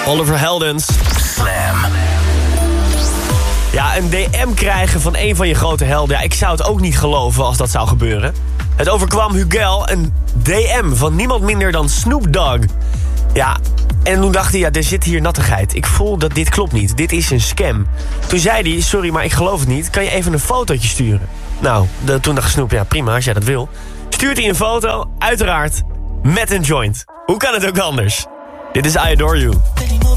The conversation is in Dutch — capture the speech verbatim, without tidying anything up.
Oliver Heldens. Slam. Ja, een D M krijgen van een van je grote helden. Ja, ik zou het ook niet geloven als dat zou gebeuren. Het overkwam Hugel een D M van niemand minder dan Snoop Dogg. Ja, en toen dacht hij, ja, er zit hier nattigheid. Ik voel dat dit klopt niet. Dit is een scam. Toen zei hij, sorry, maar ik geloof het niet. Kan je even een fotootje sturen? Nou, de, toen dacht Snoop, ja, prima, als jij dat wil. Stuurt hij een foto, uiteraard, met een joint. Hoe kan het ook anders? Dit is I Adore You.